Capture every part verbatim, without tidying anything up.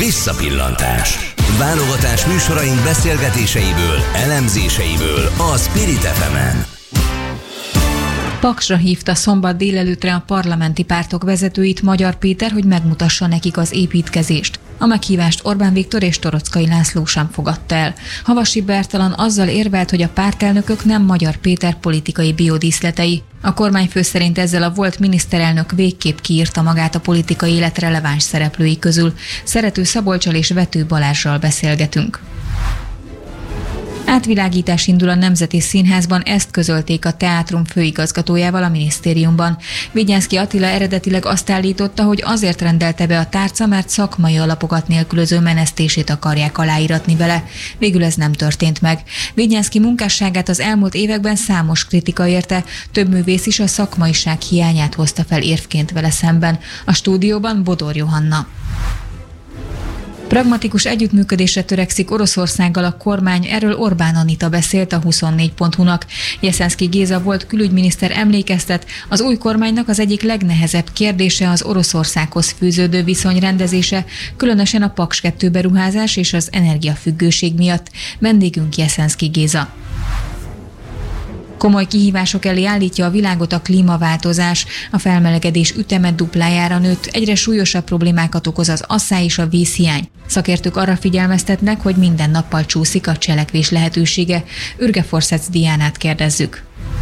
Visszapillantás. Válogatás műsoraink beszélgetéseiből, elemzéseiből a Spirit ef emen. Paksra hívta szombat délelőttre a parlamenti pártok vezetőit Magyar Péter, hogy megmutassa nekik az építkezést. A meghívást Orbán Viktor és Toroczkai László sem fogadta el. Havasi Bertalan azzal érvelt, hogy a pártelnökök nem Magyar Péter politikai biodíszletei. A kormányfő szerint ezzel a volt miniszterelnök végképp kiírta magát a politikai élet releváns szereplői közül. Szerető Szabolccsal és Vető Balázsral beszélgetünk. Átvilágítás indul a Nemzeti Színházban, ezt közölték a teátrum főigazgatójával a minisztériumban. Vignyánszky Attila eredetileg azt állította, hogy azért rendelte be a tárca, mert szakmai alapokat nélkülöző menesztését akarják aláíratni vele. Végül ez nem történt meg. Vignyánszky munkásságát az elmúlt években számos kritika érte, több művész is a szakmaiság hiányát hozta fel érvként vele szemben. A stúdióban Bodor Johanna. Pragmatikus együttműködésre törekszik Oroszországgal a kormány, erről Orbán Anita beszélt a huszonnégy pont hu-nak. Jeszenszky Géza volt külügyminiszter emlékeztet, az új kormánynak az egyik legnehezebb kérdése az Oroszországhoz fűződő viszony rendezése, különösen a Paks kettő beruházás és az energiafüggőség miatt. Vendégünk Jeszenszky Géza. Komoly kihívások elé állítja a világot a klímaváltozás. A felmelegedés üteme duplájára nőtt, egyre súlyosabb problémákat okoz az asszály és a vízhiány. Szakértők arra figyelmeztetnek, hogy minden nappal csúszik a cselekvés lehetősége. Ürge Forszec Diánát kérdezzük.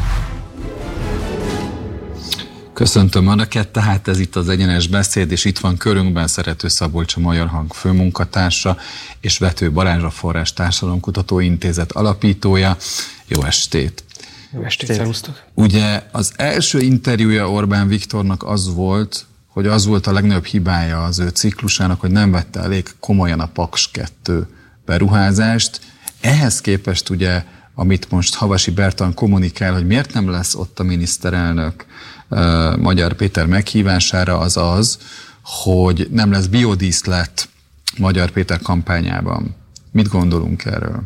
Köszöntöm Önöket, tehát ez itt az Egyenes Beszéd, és itt van körünkben Szerető Szabolcs, a Magyar Hang főmunkatársa, és Vető Balázs, a Forrás Társadalomkutató Intézet alapítója. Jó estét! Jó estét, szervusztok! Ugye az első interjúja Orbán Viktornak az volt, hogy az volt a legnagyobb hibája az ő ciklusának, hogy nem vette elég komolyan a Paks kettő beruházást. Ehhez képest ugye, amit most Havasi Bertalan kommunikál, hogy miért nem lesz ott a miniszterelnök uh, Magyar Péter meghívására, az az, hogy nem lesz biodíszlet Magyar Péter kampányában. Mit gondolunk erről?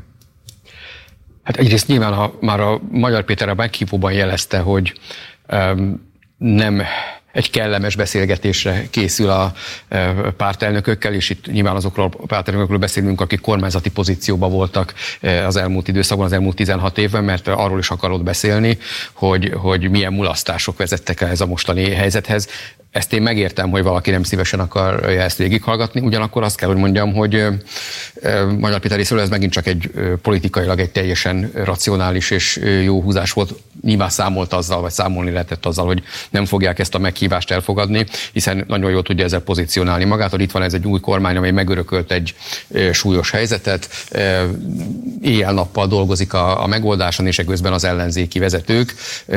Hát egyrészt nyilván ha már a Magyar Péter a meghívóban jelezte, hogy um, nem egy kellemes beszélgetésre készül a pártelnökökkel, és itt nyilván azokról a pártelnökökről beszélünk, akik kormányzati pozícióban voltak az elmúlt időszakban, az elmúlt tizenhat évben, mert arról is akarod beszélni, hogy, hogy milyen mulasztások vezettek el ez a mostani helyzethez. Ezt én megértem, hogy valaki nem szívesen akarja ezt végighallgatni, ugyanakkor azt kell, hogy mondjam, hogy Magyar Péter részéről ez megint csak egy politikailag egy teljesen racionális és jó húzás volt. Nyilván számolt azzal, vagy számolni lehetett azzal, hogy nem fogják ezt a meghívást elfogadni, hiszen nagyon jól tudja ezzel pozícionálni magát, hogy itt van ez egy új kormány, amely megörökölt egy súlyos helyzetet, éjjel-nappal dolgozik a, a megoldáson, és közben az ellenzéki vezetők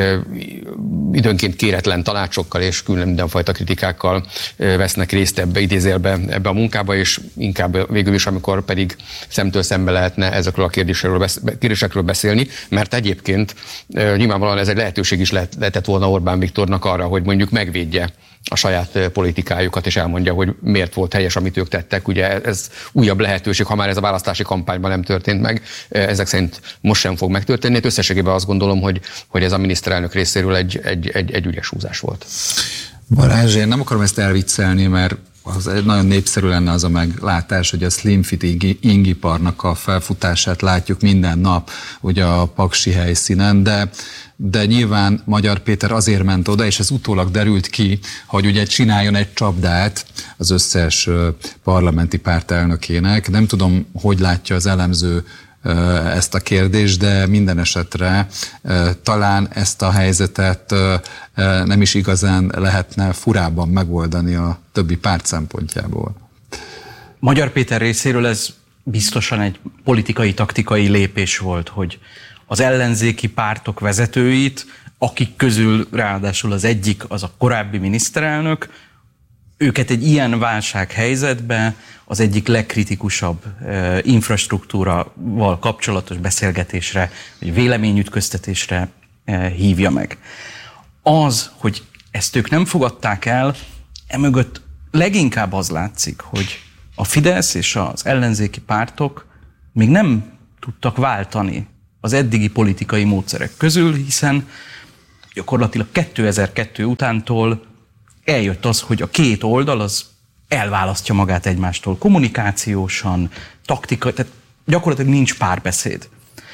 időnként kéretlen tanácsokkal és külön mindenfajta kritikákkal vesznek részt ebbe, idézélbe ebbe a munkába, és inkább végül is, amikor pedig szemtől szembe lehetne ezekről a kérdésekről, besz, kérdésekről beszélni, mert egyébként nyilvánvalóan ez egy lehetőség is lehet, lehetett volna Orbán Viktornak arra, hogy mondjuk megvédje a saját politikájukat, és elmondja, hogy miért volt helyes, amit ők tettek. Ugye ez újabb lehetőség, ha már ez a választási kampányban nem történt meg, ezek szerint most sem fog megtörténni. Összességében azt gondolom, hogy, hogy ez a miniszterelnök részéről egy, egy, egy, egy ügyes húzás volt. Balázs, én nem akarom ezt elviccelni, mert az nagyon népszerű lenne az a meglátás, hogy a Slimfit ingiparnak a felfutását látjuk minden nap ugye a paksi helyszínen, de, de nyilván Magyar Péter azért ment oda, és ez utólag derült ki, hogy ugye csináljon egy csapdát az összes parlamenti párt elnökének. Nem tudom, hogy látja az elemző ezt a kérdést, de minden esetre talán ezt a helyzetet nem is igazán lehetne furábban megoldani a többi párt szempontjából. Magyar Péter részéről ez biztosan egy politikai, taktikai lépés volt, hogy az ellenzéki pártok vezetőit, akik közül ráadásul az egyik az a korábbi miniszterelnök, őket egy ilyen válsághelyzetben az egyik legkritikusabb e, infrastruktúrával kapcsolatos beszélgetésre, vagy véleményütköztetésre e, hívja meg. Az, hogy ezt ők nem fogadták el, emögött leginkább az látszik, hogy a Fidesz és az ellenzéki pártok még nem tudtak váltani az eddigi politikai módszerek közül, hiszen gyakorlatilag kétezer-kettő utántól eljött az, hogy a két oldal az elválasztja magát egymástól kommunikációsan, taktika, tehát gyakorlatilag nincs párbeszéd.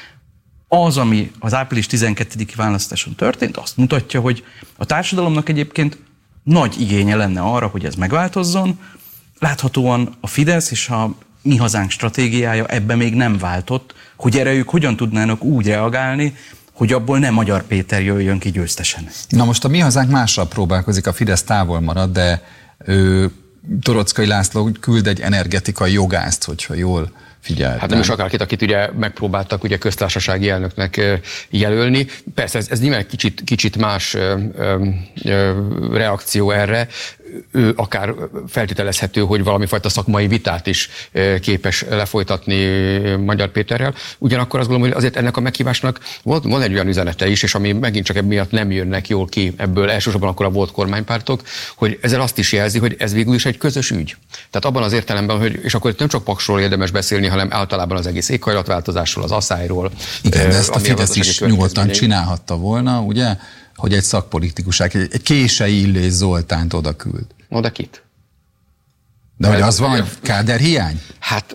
Az, ami az április tizenkettediki választáson történt, azt mutatja, hogy a társadalomnak egyébként nagy igénye lenne arra, hogy ez megváltozzon. Láthatóan a Fidesz és a Mi Hazánk stratégiája ebben még nem váltott, hogy erre ők hogyan tudnának úgy reagálni, hogy abból nem Magyar Péter jöjjön ki győztesen. Na most a Mi Hazánk mással próbálkozik, a Fidesz távol marad, de ő, Toroczkai László küld egy energetikai jogászt, hogyha jól figyeltem. Hát nem is akárkit, akit ugye megpróbáltak ugye köztársasági elnöknek jelölni. Persze ez, ez nyilván kicsit, kicsit más ö, ö, reakció erre. Ő akár feltételezhető, hogy valami fajta szakmai vitát is képes lefolytatni Magyar Péterrel. Ugyanakkor azt gondolom, hogy azért ennek a meghívásnak volt, van egy olyan üzenete is, és ami megint csak emiatt nem jönnek jól ki ebből, elsősorban akkor a volt kormánypártok, hogy ezzel azt is jelzi, hogy ez végül is egy közös ügy. Tehát abban az értelemben, hogy, és akkor nem csak Paksról érdemes beszélni, hanem általában az egész éghajlatváltozásról, az asszályról. Igen, de ezt a Fidesz is nyugodtan csinálhatta volna, ugye? Hogy egy szakpolitikusság, egy, egy Kései Illés Zoltánt oda küld. Oda kit? De hogy az van, hogy káderhiány? Hát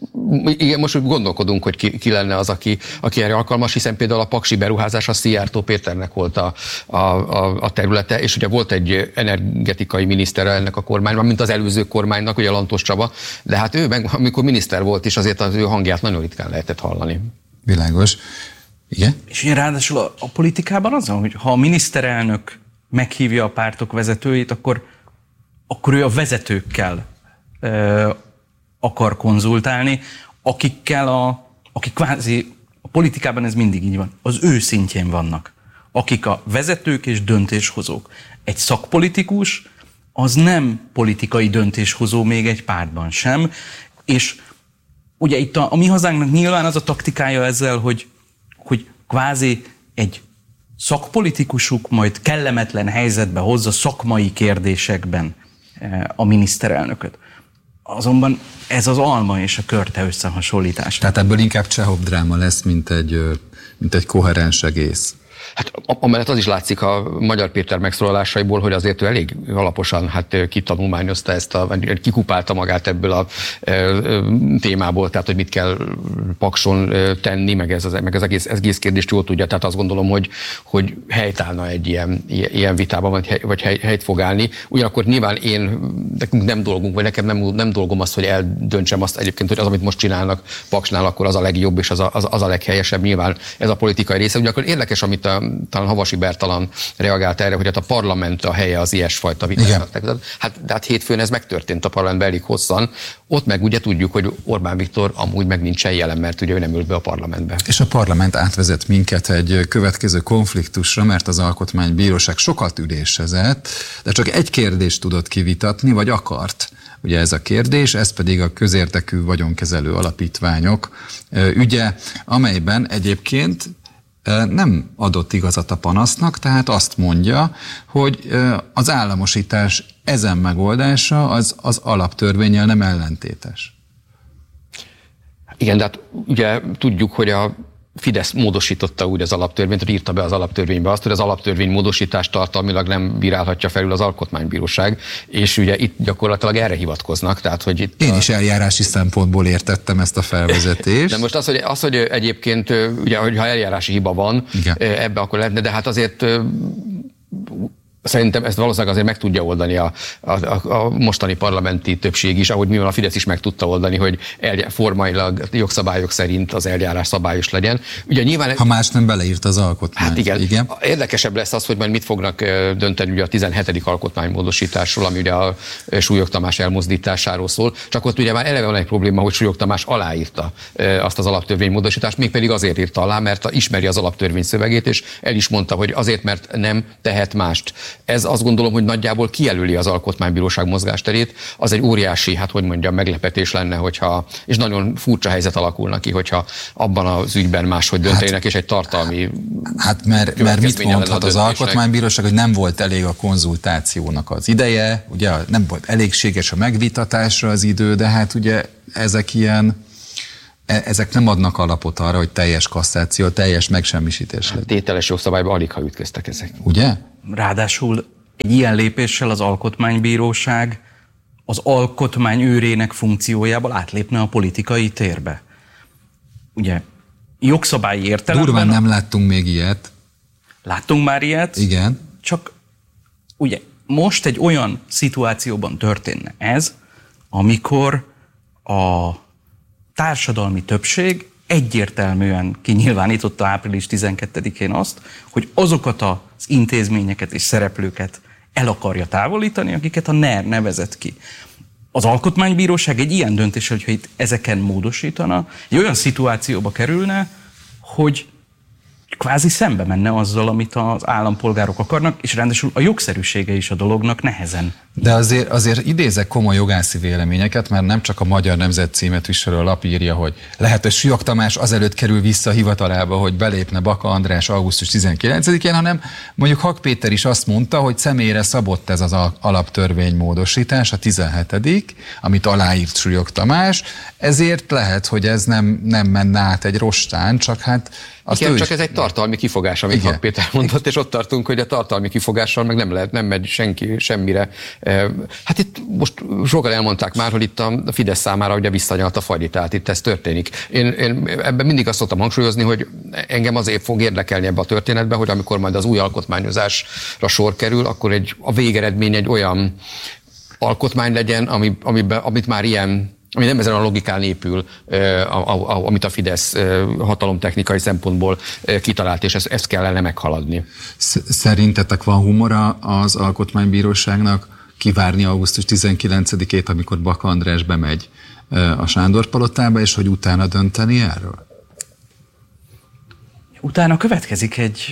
igen, most gondolkodunk, hogy ki, ki lenne az, aki, aki erre alkalmas, hiszen például a paksi beruházás a Szijjártó Péternek volt a, a, a, a területe, és ugye volt egy energetikai minisztere ennek a kormányban, mint az előző kormánynak, ugye Lantos Csaba, de hát ő meg, amikor miniszter volt is, azért az ő hangját nagyon ritkán lehetett hallani. Világos. Igen? És ugye ráadásul a, a politikában az van, hogy ha a miniszterelnök meghívja a pártok vezetőit, akkor, akkor ő a vezetőkkel ö, akar konzultálni, akikkel a, akik kvázi, a politikában ez mindig így van, az ő szintjén vannak, akik a vezetők és döntéshozók. Egy szakpolitikus az nem politikai döntéshozó még egy pártban sem, és ugye itt a, a Mi Hazánknak nyilván az a taktikája ezzel, hogy hogy kvázi egy szakpolitikusuk majd kellemetlen helyzetbe hozza szakmai kérdésekben a miniszterelnököt. Azonban ez az alma és a körte összehasonlítás. Tehát ebből inkább Csehov dráma lesz, mint egy, mint egy koherens egész. Hát amellett az is látszik a Magyar Péter megszólalásaiból, hogy azért ő elég alaposan hát kitanulmányozta ezt, a, kikupálta magát ebből a e, témából, tehát hogy mit kell Pakson tenni, meg ez az, meg az egész, egész kérdést jól tudja, tehát azt gondolom, hogy, hogy helytállna egy ilyen, ilyen vitában, vagy, vagy hely, helyt fog állni. Ugyanakkor nyilván én, nekünk nem dolgunk, vagy nekem nem, nem dolgom azt, hogy eldöntsem azt egyébként, hogy az, amit most csinálnak Paksnál, akkor az a legjobb, és az a, az, az a leghelyesebb, nyilván ez a politikai része. Ugyanakkor érdekes, amit a talán Havasi Bertalan reagált erre, hogy hát a parlament a helye az ilyesfajta vitának. Hát, de hát hétfőn ez megtörtént a parlamentben elég hosszan. Ott meg ugye tudjuk, hogy Orbán Viktor amúgy meg nincsen jelen, mert ugye ő nem ült be a parlamentbe. És a parlament átvezet minket egy következő konfliktusra, mert az Alkotmánybíróság sokat ülésezett, de csak egy kérdést tudott kivitatni, vagy akart. Ugye ez a kérdés, ez pedig a közértekű vagyonkezelő alapítványok ügye, amelyben egyébként nem adott igazat a panasznak, tehát azt mondja, hogy az államosítás ezen megoldása az, az alaptörvénnyel nem ellentétes. Igen, de hát ugye tudjuk, hogy a Fidesz módosította úgy az alaptörvényt, hogy írta be az alaptörvénybe azt, hogy az alaptörvény módosítást tartalmilag nem bírálhatja felül az Alkotmánybíróság, és ugye itt gyakorlatilag erre hivatkoznak. Tehát, hogy itt Én a... is eljárási szempontból értettem ezt a felvezetést. De most az, hogy, az, hogy egyébként, ugye, hogyha eljárási hiba van, igen, ebbe akkor lehetne, de hát azért szerintem ezt valószínűleg azért meg tudja oldani a, a, a mostani parlamenti többség is, ahogy mivel a Fidesz is meg tudta oldani, hogy eljá, formailag jogszabályok szerint az eljárás szabályos legyen. Ugye nyilván, ha más nem beleírt az alkotmány. Hát igen. igen. Érdekesebb lesz az, hogy majd mit fognak dönteni ugye a tizenhetedik alkotmánymódosításról, ami ugye a Súlyog Tamás elmozdításáról szól. Csak ott ugye már eleve van egy probléma, hogy Súlyog Tamás aláírta azt az alaptörvénymódosítást, mégpedig azért írta alá, mert ismeri az alaptörvény szövegét, és el is mondta, hogy azért, mert nem tehet mást. Ez azt gondolom, hogy nagyjából kijelöli az Alkotmánybíróság mozgásterét. Az egy óriási, hát hogy mondjam, meglepetés lenne, hogyha, és nagyon furcsa helyzet alakulna ki, hogyha abban az ügyben máshogy döntenének, hát, és egy tartalmi... Hát mert, mert mit mondhat az Alkotmánybíróság, hogy nem volt elég a konzultációnak az ideje, ugye nem volt elégséges a megvitatásra az idő, de hát ugye ezek ilyen... Ezek nem adnak alapot arra, hogy teljes kasszáció, teljes megsemmisítés legyen. Hát tételes jogszabályban alig ha ütköztek ezek. Ugye? Ráadásul egy ilyen lépéssel az Alkotmánybíróság az alkotmány őrének funkciójából átlépne a politikai térbe. Ugye jogszabályi értelemben... Durván nem láttunk még ilyet. Láttunk már ilyet. Igen. Csak ugye most egy olyan szituációban történne ez, amikor a társadalmi többség egyértelműen kinyilvánította április tizenkettedikén azt, hogy azokat az intézményeket és szereplőket el akarja távolítani, akiket a NER nevezett ki. Az Alkotmánybíróság egy ilyen döntéssel, hogyha itt ezeken módosítana, egy olyan szituációba kerülne, hogy kvázi szembe menne azzal, amit az állampolgárok akarnak, és ráadásul a jogszerűsége is a dolognak nehezen. De azért, azért idézek komoly jogászi véleményeket, mert nem csak a Magyar Nemzet címet viselő lap írja, hogy lehet, hogy Súlyog Tamás azelőtt kerül vissza a hivatalába, hogy belépne Baka András augusztus tizenkilencedikén, hanem mondjuk Hak Péter is azt mondta, hogy személyre szabott ez az alaptörvénymódosítás, a tizenhetedik, amit aláírt Súlyog Tamás, ezért lehet, hogy ez nem, nem menne át egy rostán, csak hát... Igen, csak ez egy tartalmi kifogás, amit Hak Péter mondott, és ott tartunk, hogy a tartalmi kifogással meg nem lehet, nem megy senki semmire. Hát itt most sokan elmondták már, hogy itt a Fidesz számára ugye visszanyalt a fagyi, tehát itt ez történik. Én, én ebben mindig azt szoktam hangsúlyozni, hogy engem azért fog érdekelni ebbe a történetbe, hogy amikor majd az új alkotmányozásra sor kerül, akkor egy, a végeredmény egy olyan alkotmány legyen, ami, amiben, amit már ilyen ami nem ezen a logikán épül, amit a Fidesz hatalomtechnikai szempontból kitalált, és ezt kellene meghaladni. Szerintetek van humora az Alkotmánybíróságnak kivárni augusztus tizenkilencedikét, amikor Baka András bemegy a Sándor palotába, és hogy utána dönteni erről? Utána következik egy,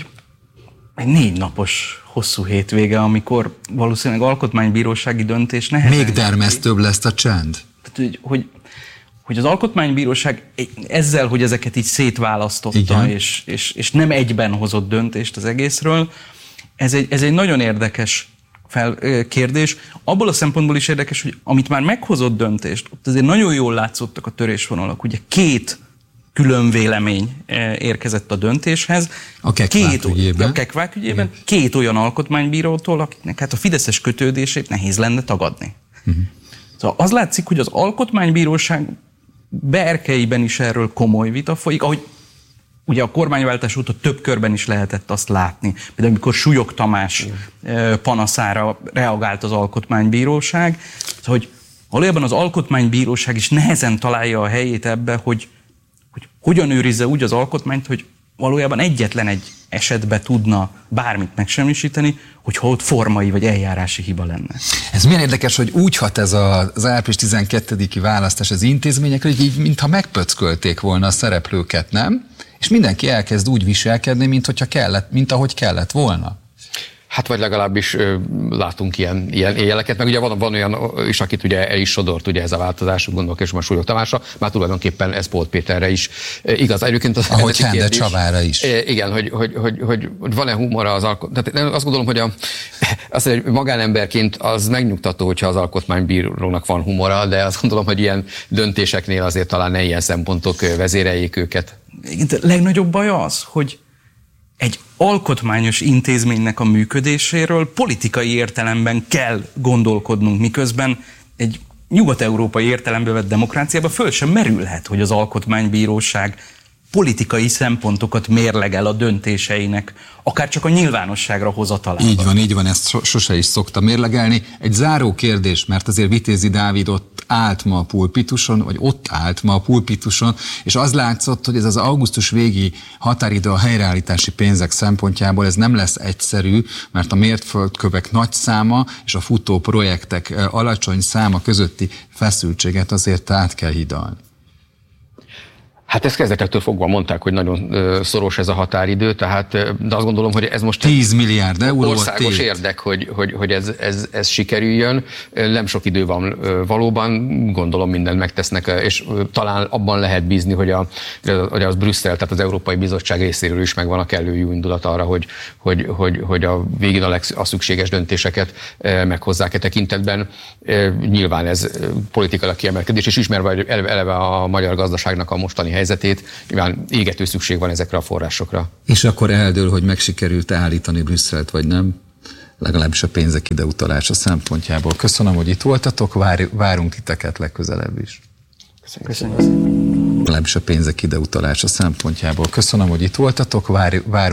egy négy napos hosszú hétvége, amikor valószínűleg alkotmánybírósági döntés nehezen... Még dermesztőbb lesz a csend. Hogy, hogy, hogy az Alkotmánybíróság ezzel, hogy ezeket így szétválasztotta, és, és, és nem egyben hozott döntést az egészről, ez egy, ez egy nagyon érdekes fel, kérdés. Abból a szempontból is érdekes, hogy amit már meghozott döntést, ott azért nagyon jól látszottak a törésvonalak. Ugye két külön vélemény érkezett a döntéshez. A Kekvák ügyében. A Kekvák ügyében. Két olyan alkotmánybírótól, akiknek hát a fideszes kötődését nehéz lenne tagadni. Uh-huh. Szóval az látszik, hogy az Alkotmánybíróság berkeiben is erről komoly vita folyik, ahogy ugye a kormányváltás óta több körben is lehetett azt látni. Például amikor Súlyog Tamás panaszára reagált az Alkotmánybíróság, szóval, hogy valójában az Alkotmánybíróság is nehezen találja a helyét ebbe, hogy, hogy hogyan őrizze úgy az alkotmányt, hogy valójában egyetlen egy esetben tudna bármit megsemmisíteni, hogyha ott formai vagy eljárási hiba lenne. Ez milyen érdekes, hogy úgy hat ez az április tizenkettediki választás az intézményekről, hogy így mintha megpöckölték volna a szereplőket, nem? És mindenki elkezd úgy viselkedni, mint, hogyha kellett, mint ahogy kellett volna. Hát vagy legalábbis ö, látunk ilyen, ilyen éleket, meg ugye van, van olyan is, akit ugye el is sodort ugye ez a változás, gondolok és most Súlyog Tamásra, már tulajdonképpen ez Polt Péterre is e, igaz. Egyébként az ahogy Hender Csavára is. E, igen, hogy, hogy, hogy, hogy van-e humora az alkotmány. Tehát azt gondolom, hogy a, azt, hogy magánemberként az megnyugtató, hogyha az alkotmánybírónak van humora, de azt gondolom, hogy ilyen döntéseknél azért talán ne ilyen szempontok vezéreljék őket. De a legnagyobb baj az, hogy egy alkotmányos intézménynek a működéséről politikai értelemben kell gondolkodnunk, miközben egy nyugat-európai értelembe vett demokráciában föl sem merülhet, hogy az Alkotmánybíróság politikai szempontokat mérlegel a döntéseinek, akár csak a nyilvánosságra hozatalában. Így van, így van, ezt so- sose is szokta mérlegelni. Egy záró kérdés, mert azért Vitézi Dávid ott állt ma a pulpituson, vagy ott állt ma a pulpituson, és az látszott, hogy ez az augusztus végi határidő a helyreállítási pénzek szempontjából ez nem lesz egyszerű, mert a mértföldkövek nagy száma és a futó projektek alacsony száma közötti feszültséget azért át kell hidalni. Hát ezt kezdetektől fogva mondták, hogy nagyon szoros ez a határidő, tehát, de azt gondolom, hogy ez most tíz milliárd euró országos tét. érdek, hogy, hogy, hogy ez, ez, ez sikerüljön. Nem sok idő van valóban, gondolom mindent megtesznek, és talán abban lehet bízni, hogy, a, hogy az Brüsszel, tehát az Európai Bizottság részéről is megvan a kellő jó indulat arra, hogy, hogy, hogy, hogy a végén a, legsz, a szükséges döntéseket meghozzák e tekintetben. Nyilván ez politikailag kiemelkedés, és ismerve eleve a magyar gazdaságnak a mostani helyzetét, nyilván égető szükség van ezekre a forrásokra. És akkor eldől, hogy megsikerült állítani Brüsszelt, vagy nem? legalábbis a pénzek ideutalása szempontjából. Köszönöm, hogy itt voltatok, vár, várunk titeket legközelebb is. Köszönjük. Legalábbis a pénzek ideutalása szempontjából. Köszönöm, hogy itt voltatok, vár, várunk